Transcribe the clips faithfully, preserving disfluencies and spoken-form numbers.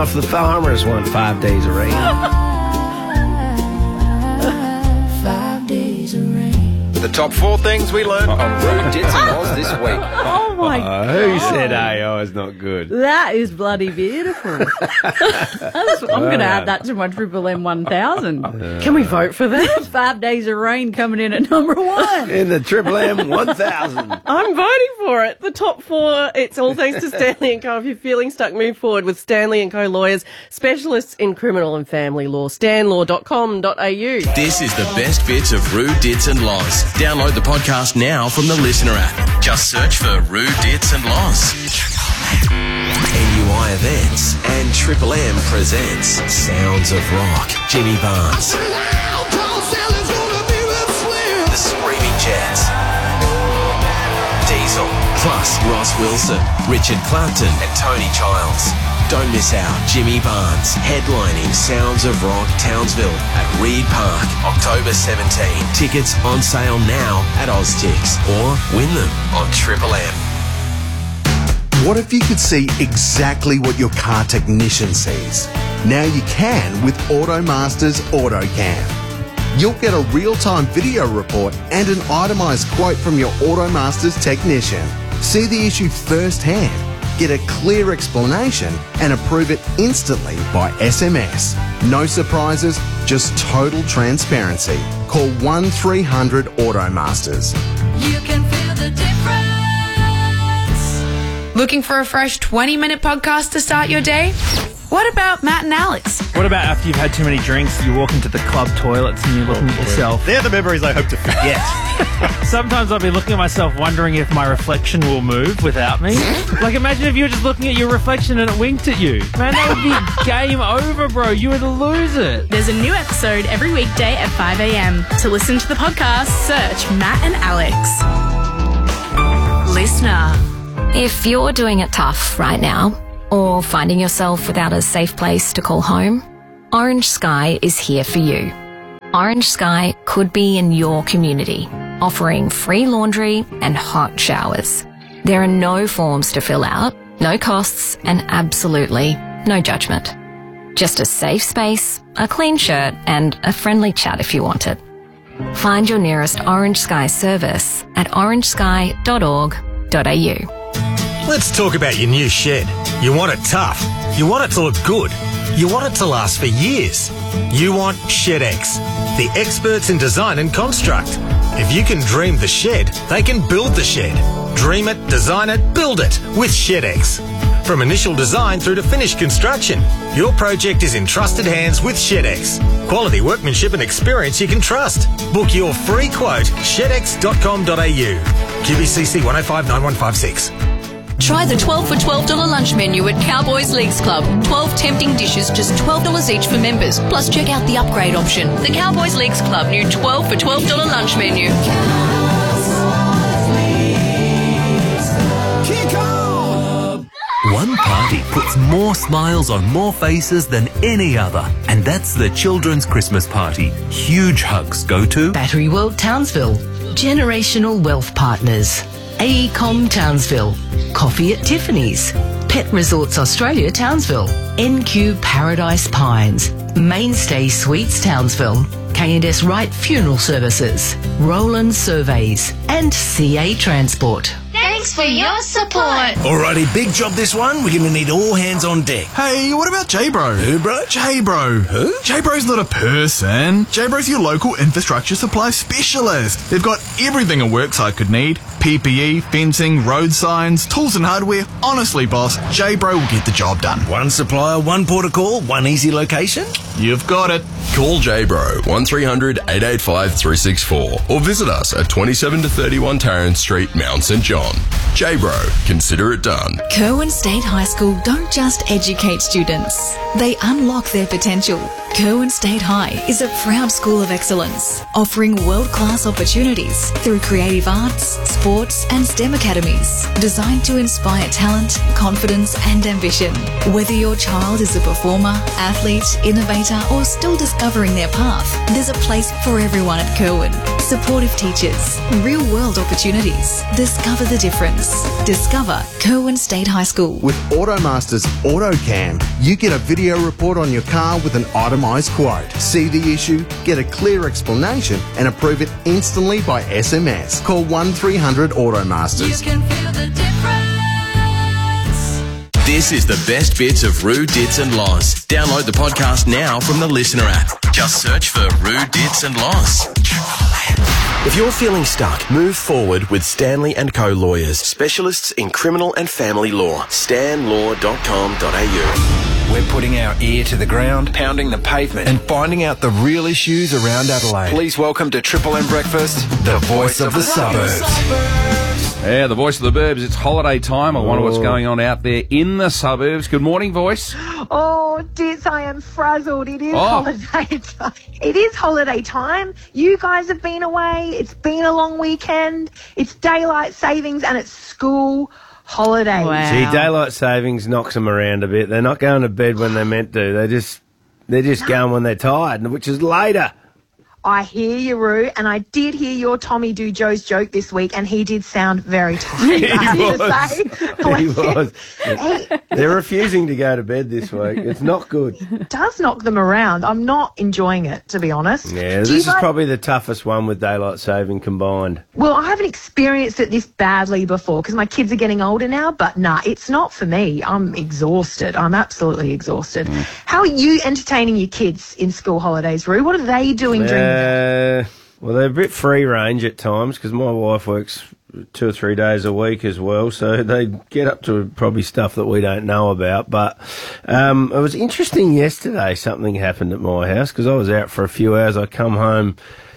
If the farmers want five days of rain. Five days of rain. The top four things we learned on Rude Dits and Laws this week. Oh my Uh, god. who said A O is not good? That is bloody beautiful. That's, I'm going to add that to my Triple M one thousand. Can we vote for that? Five days of rain coming in at number one. In the Triple M one thousand. I'm voting for it. The top four, it's all thanks to Stanley and Co. If you're feeling stuck, move forward with Stanley and Co. lawyers, specialists in criminal and family law. stanlaw dot com dot a u. This is the best bits of Rude Dits and Laws. Download the podcast now from the Listener app. Just search for Rude Dits and Laws. N U I Events and Triple M presents Sounds of Rock. Jimmy Barnes. The Screaming Jets. Diesel. Plus Ross Wilson, Richard Clapton and Tony Childs. Don't miss out. Jimmy Barnes headlining Sounds of Rock Townsville at Reed Park, October seventeenth. Tickets on sale now at Oztix or win them on Triple M. What if you could see exactly what your car technician sees? Now you can with AutoMaster's AutoCam. You'll get a real-time video report and an itemised quote from your AutoMaster's technician. See the issue firsthand, get a clear explanation and approve it instantly by S M S. No surprises, just total transparency. Call one three hundred AutoMasters. You can feel the difference. Looking for a fresh twenty-minute podcast to start your day? What about Matt and Alex? What about after you've had too many drinks, you walk into the club toilets and you're looking at yourself? They're the memories I hope to forget. Sometimes I'll be looking at myself wondering if my reflection will move without me. Like, imagine if you were just looking at your reflection and it winked at you. Man, that would be game over, bro. You would lose it. There's a new episode every weekday at five a.m. To listen to the podcast, search Matt and Alex. Listener. If you're doing it tough right now, or finding yourself without a safe place to call home, Orange Sky is here for you. Orange Sky could be in your community, offering free laundry and hot showers. There are no forms to fill out, no costs, and absolutely no judgment. Just a safe space, a clean shirt, and a friendly chat if you want it. Find your nearest Orange Sky service at orange sky dot org dot a u. Let's talk about your new shed. You want it tough. You want it to look good. You want it to last for years. You want ShedX, the experts in design and construct. If you can dream the shed, they can build the shed. Dream it, design it, build it with ShedX. From initial design through to finished construction, your project is in trusted hands with ShedX. Quality workmanship and experience you can trust. Book your free quote, shed x dot com dot a u. Q B C C one oh five nine one five six. Try the twelve for twelve dollars lunch menu at Cowboys Leagues Club. twelve tempting dishes, just twelve dollars each for members. Plus, check out the upgrade option. The Cowboys Leagues Club, new twelve for twelve dollars lunch menu. One party puts more smiles on more faces than any other, and that's the Children's Christmas Party. Huge hugs go to Battery World Townsville, Generational Wealth Partners, AECOM Townsville, Coffee at Tiffany's, Pet Resorts Australia Townsville, N Q Paradise Pines, Mainstay Suites Townsville, K and S Wright Funeral Services, Roland Surveys, and C A Transport. Thanks for your support. Alrighty, big job this one. We're going to need all hands on deck. Hey, what about J-Bro? Who, bro? J-Bro. Who? J-Bro's not a person. J-Bro's your local infrastructure supply specialist. They've got everything a worksite could need. P P E, fencing, road signs, tools and hardware. Honestly, boss, J-Bro will get the job done. One supplier, one port of call, one easy location? You've got it. Call J-Bro one three hundred eight eight five three six four or visit us at twenty-seven to thirty-one Tarrant Street, Mount St John. J-Bro, consider it done. Kerwin State High School don't just educate students, they unlock their potential. Kerwin State High is a proud school of excellence, offering world-class opportunities through creative arts, sports and STEM academies, designed to inspire talent, confidence and ambition. Whether your child is a performer, athlete, innovator or still discovering their path, there's a place for everyone at Kerwin. supportive teachers, real-world opportunities. Discover the difference. Discover Kerwin State High School. With Automaster's AutoCam, you get a video report on your car with an itemised quote. See the issue, get a clear explanation, and approve it instantly by S M S. Call one three hundred Automasters. You can feel the difference. This is the best bits of Roo, Dits and Loz. Download the podcast now from the Listener app. Just search for Roo, Dits and Loz. If you're feeling stuck, move forward with Stanley and Co Lawyers, specialists in criminal and family law. stan law dot com dot a u. We're putting our ear to the ground, pounding the pavement, and finding out the real issues around Adelaide. Please welcome to Triple M Breakfast, the voice of the suburbs. Yeah, the voice of the burbs. It's holiday time. I wonder what's going on out there in the suburbs. Good morning, voice. Oh, Dits, I am frazzled. It is Oh. holiday time. It is holiday time. You guys have been away. It's been a long weekend. It's daylight savings and it's school holidays. See, daylight savings knocks them around a bit. They're not going to bed when they're meant to. They just they're just going when they're tired, which is later. I hear you, Roo, and I did hear your Tommy do Joe's joke this week, and he did sound very tired, I have to say. He was. They're refusing to go to bed this week. It's not good. It does knock them around. I'm not enjoying it, to be honest. Yeah, Do this you is guys- probably the toughest one with daylight saving combined. Well, I haven't experienced it this badly before because my kids are getting older now, but nah, it's not for me. I'm exhausted. I'm absolutely exhausted. Mm. How are you entertaining your kids in school holidays, Roo? What are they doing during Uh, well, they're a bit free range at times because my wife works two or three days a week as well, so they get up to probably stuff that we don't know about. But um, it was interesting yesterday. Something happened at my house because I was out for a few hours. I come home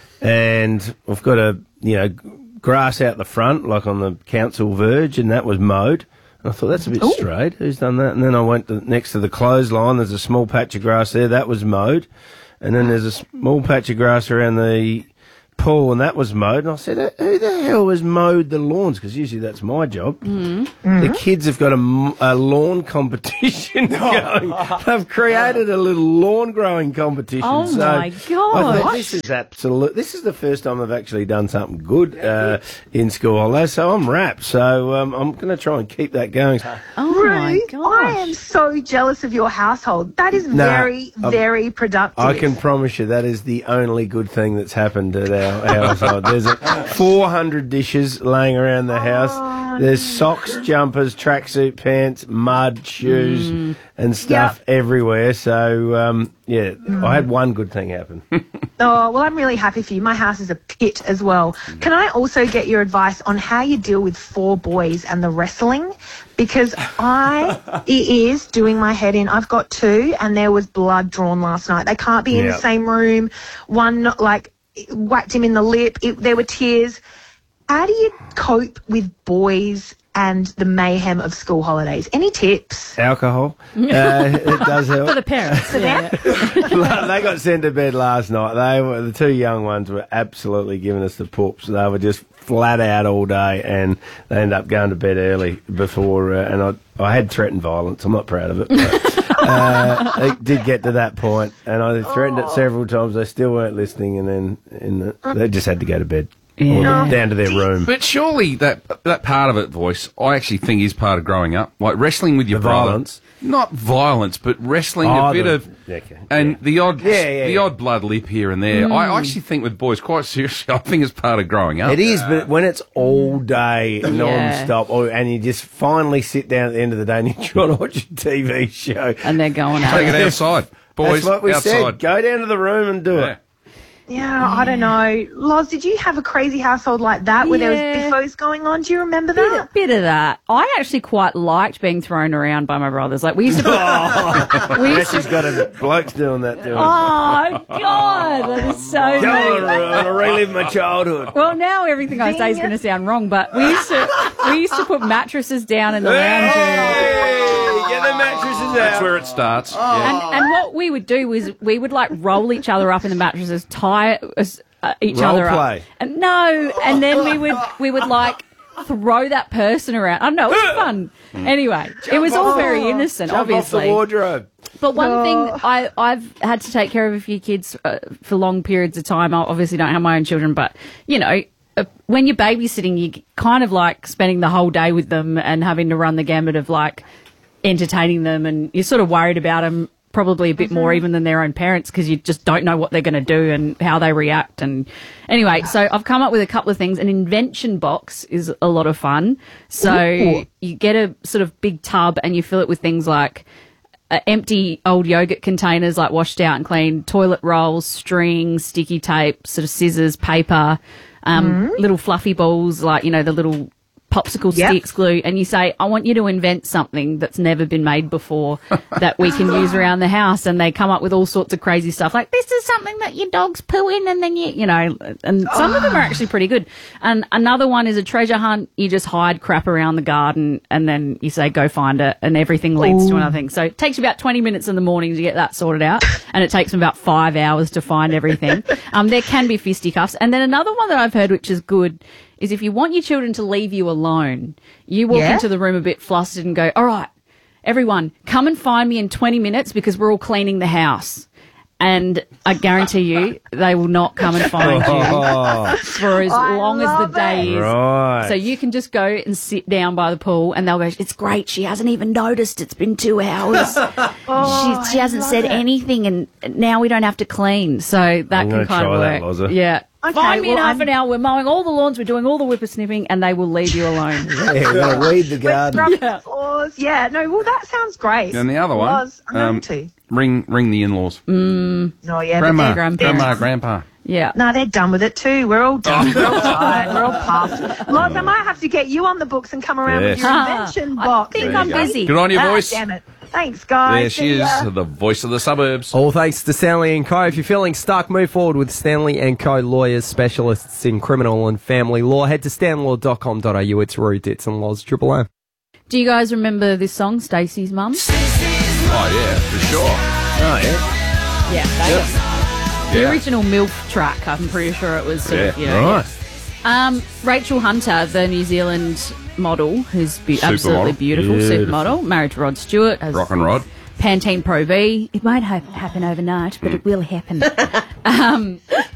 and I've got a you know grass out the front, like on the council verge, and that was mowed. And I thought, that's a bit straight. Who's done that? And then I went to, next to the clothesline. There's a small patch of grass there. That was mowed. And then there's a small patch of grass around the pool, and that was mowed. And I said, who the hell has mowed the lawns? Because usually that's my job. Mm. The kids have got a, m- a lawn competition going. They've created a little lawn growing competition. Oh, so my I God. thought, this is absolute. This is the first time I've actually done something good uh, in school holidays, so I'm wrapped. So um, I'm going to try and keep that going. Oh, my I am so jealous of your household. That is Nah, very, I'm- very productive. I can promise you that is the only good thing that's happened at our household. There's a, four hundred dishes laying around the house. There's socks, jumpers, tracksuit pants, mud, shoes, Mm. and stuff everywhere. So, um, yeah, I had one good thing happen. Oh, well, I'm really happy for you. My house is a pit as well. Can I also get your advice on how you deal with four boys and the wrestling? Because I, it is doing my head in. I've got two, and there was blood drawn last night. They can't be in Yeah. the same room. One, like, whacked him in the lip. It, there were tears. How do you cope with boys and the mayhem of school holidays? Any tips? Alcohol. Uh, it does help. For the parents. yeah. They got sent to bed last night. They were the two young ones were absolutely giving us the poops. They were just flat out all day, and they ended up going to bed early before. Uh, and I, I had threatened violence. I'm not proud of it. But, uh, it did get to that point, and I threatened it several times. They still weren't listening, and then in the, they just had to go to bed. Or down to their room. But surely that that part of it, voice, I actually think is part of growing up. Like wrestling with your The brother. violence? Not violence, but wrestling Oh, a bit the- of... okay. And the odd Yeah, yeah, the yeah. odd blood lip here and there. Mm. I actually think with boys, quite seriously, I think it's part of growing up. It is, but when it's all day, non-stop, or, and you just finally sit down at the end of the day and you try to watch a T V show. And they're going out. Take it outside. Boys, That's what we outside. said. Go down to the room and do it. Yeah, I don't know. Loz, did you have a crazy household like that where Yeah. there was biffos going on? Do you remember Bit, that? bit of that. I actually quite liked being thrown around by my brothers. Like we used to. Oh, we yeah, used to she's got a bloke's doing that to her. Oh God, that is so. Go on, mean. I want to relive my childhood. Well, now everything I say is going to sound wrong, but we used to we used to put mattresses down in the lounge room. Get the mattresses out. That's where it starts. Yeah. And, and what we would do was we would like roll each other up in the mattresses, tie us, uh, each Role other play. up. And no, and then we would we would like throw that person around. I don't know, it was fun. Anyway, it was all very innocent, Jump obviously. off the wardrobe. But one Oh. thing I, I've had to take care of a few kids uh, for long periods of time. I obviously don't have my own children, but, you know, uh, when you're babysitting, you kind of like spending the whole day with them and having to run the gamut of like entertaining them, and you're sort of worried about them probably a bit more even than their own parents because you just don't know what they're going to do and how they react. And anyway, so I've come up with a couple of things. An invention box is a lot of fun. So Ooh. you get a sort of big tub and you fill it with things like uh, empty old yogurt containers, like washed out and clean, toilet rolls, string, sticky tape, sort of scissors, paper, um, Mm. little fluffy balls, like, you know, the little popsicle Yep. sticks, glue, and you say, I want you to invent something that's never been made before that we can use around the house. And they come up with all sorts of crazy stuff like, this is something that your dogs poo in, and then you, you know, and some of them are actually pretty good. And another one is a treasure hunt. You just hide crap around the garden and then you say, go find it, and everything leads to Ooh. another thing. So it takes you about twenty minutes in the morning to get that sorted out, and it takes them about five hours to find everything. Um, there can be fisticuffs. And then another one that I've heard, which is good, is if you want your children to leave you alone, you walk Yeah. into the room a bit flustered and go, all right, everyone, come and find me in twenty minutes because we're all cleaning the house. And I guarantee you, they will not come and find Oh. you for as I long as the love day it. is. Right. So you can just go and sit down by the pool and they'll go, it's great, she hasn't even noticed, it's been two hours. Oh, she, she I hasn't love said it. anything, and now we don't have to clean. So that I'm can gonna kind of try that, work. Loza. Yeah. Okay, Find me in well, half I'm- an hour. We're mowing all the lawns. We're doing all the whippersnipping, and they will leave you alone. Yeah, we're going to weed the garden. Rub the floors. Yeah, no, well, that sounds great. And the other one, Was, I'm um, going to. ring ring the in-laws. Mm, No, yeah, Grandma, but grandpa. they're, grandma, they're grandpa. yeah. No, they're done with it too. We're all done. We're all tired. We're all puffed. Loz, I might have to get you on the books and come around Yes. with your Ah, invention I box. think There I'm you go. busy. Good on you, Ah, voice. damn it. Thanks, guys. There she See is, ya. the voice of the suburbs. All thanks to Stanley and Co. If you're feeling stuck, move forward with Stanley and Co. Lawyers, specialists in criminal and family law. Head to stanlaw dot com dot a u. It's Rory Ditz and Loz Triple M. Do you guys remember this song, Stacey's Mum? Oh, yeah, for sure. Oh, yeah. Yeah, that The Yeah. original MILF track, I'm pretty sure it was sort of, you know. Right. Um, Rachel Hunter, the New Zealand model, who's be- Supermodel. absolutely beautiful, Beautiful. supermodel, married to Rod Stewart. Has Rock and Rod. Pantene Pro V. It won't ha- happen overnight, but it will happen. um,